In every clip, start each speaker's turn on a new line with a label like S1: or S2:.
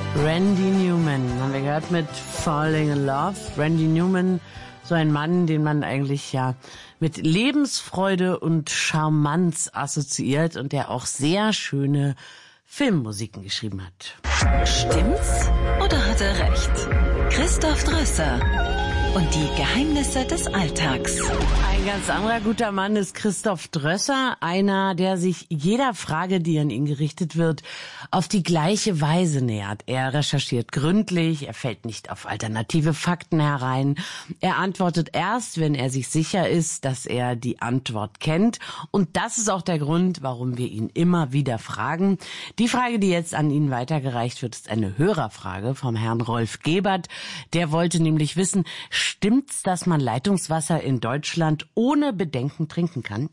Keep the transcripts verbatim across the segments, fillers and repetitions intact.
S1: Randy Newman, haben wir gehört mit Falling in Love. Randy Newman, so ein Mann, den man eigentlich ja mit Lebensfreude und Charmanz assoziiert und der auch sehr schöne Filmmusiken geschrieben hat.
S2: Stimmt's oder hat er recht? Christoph Drösser und die Geheimnisse des Alltags.
S1: Ein ganz anderer guter Mann ist Christoph Drösser, einer, der sich jeder Frage, die an ihn gerichtet wird, auf die gleiche Weise nähert. Er recherchiert gründlich, er fällt nicht auf alternative Fakten herein. Er antwortet erst, wenn er sich sicher ist, dass er die Antwort kennt. Und das ist auch der Grund, warum wir ihn immer wieder fragen. Die Frage, die jetzt an ihn weitergereicht wird, ist eine Hörerfrage vom Herrn Rolf Gebert. Der wollte nämlich wissen, stimmt's, dass man Leitungswasser in Deutschland ohne Bedenken trinken kann?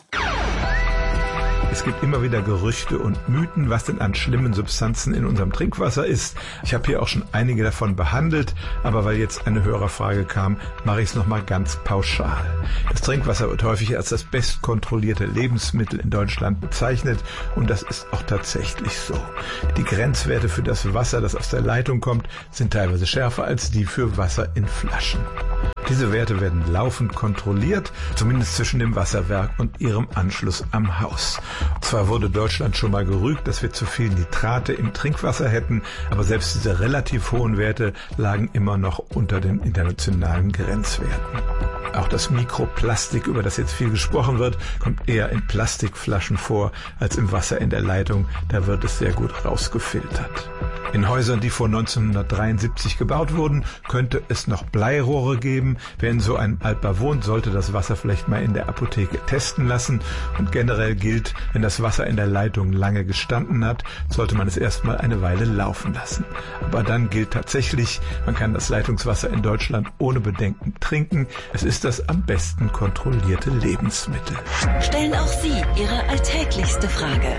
S3: Es gibt immer wieder Gerüchte und Mythen, was denn an schlimmen Substanzen in unserem Trinkwasser ist. Ich habe hier auch schon einige davon behandelt, aber weil jetzt eine Hörerfrage kam, mache ich es nochmal ganz pauschal. Das Trinkwasser wird häufig als das bestkontrollierte Lebensmittel in Deutschland bezeichnet und das ist auch tatsächlich so. Die Grenzwerte für das Wasser, das aus der Leitung kommt, sind teilweise schärfer als die für Wasser in Flaschen. Diese Werte werden laufend kontrolliert, zumindest zwischen dem Wasserwerk und ihrem Anschluss am Haus. Zwar wurde Deutschland schon mal gerügt, dass wir zu viel Nitrate im Trinkwasser hätten, aber selbst diese relativ hohen Werte lagen immer noch unter den internationalen Grenzwerten. Auch das Mikroplastik, über das jetzt viel gesprochen wird, kommt eher in Plastikflaschen vor als im Wasser in der Leitung. Da wird es sehr gut rausgefiltert. In Häusern, die vor neunzehnhundertdreiundsiebzig gebaut wurden, könnte es noch Bleirohre geben. Wer in so einem Altbau wohnt, sollte das Wasser vielleicht mal in der Apotheke testen lassen. Und generell gilt, wenn das Wasser in der Leitung lange gestanden hat, sollte man es erstmal eine Weile laufen lassen. Aber dann gilt tatsächlich, man kann das Leitungswasser in Deutschland ohne Bedenken trinken. Es ist das am besten kontrollierte Lebensmittel.
S2: Stellen auch Sie Ihre alltäglichste Frage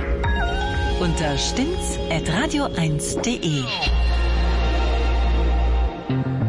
S2: unter stimmt's at radio eins punkt de.